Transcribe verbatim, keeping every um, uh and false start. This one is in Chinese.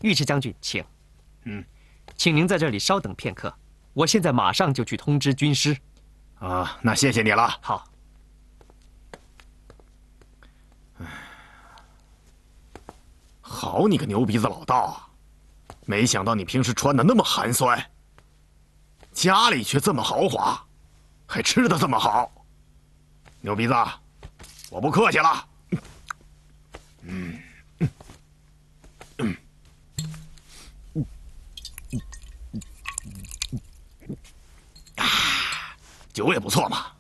尉迟将军，请。 嗯， 请您在这里稍等片刻，我现在马上就去通知军师。 啊，那谢谢你了。 好。 好你个牛鼻子老道啊！没想到你平时穿的那么寒酸，家里却这么豪华，还吃的这么好。牛鼻子，我不客气了。嗯，嗯，嗯，啊，酒也不错嘛。